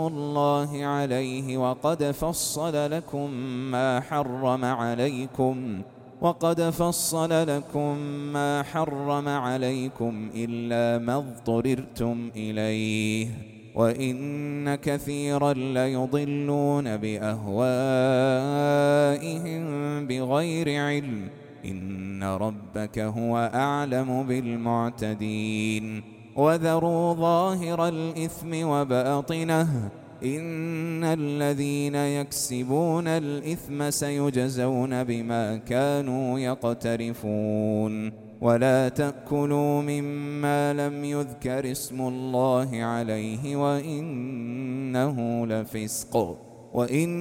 الله عليه وقد فصل لكم ما حرم عليكم إلا ما اضطررتم إليه وإن كثيرا ليضلون بأهوائهم بغير علم إن ربك هو أعلم بالمعتدين وذروا ظاهر الإثم وباطنه إن الذين يكسبون الإثم سيجزون بما كانوا يقترفون ولا تأكلوا مما لم يذكر اسم الله عليه وإنه لفسق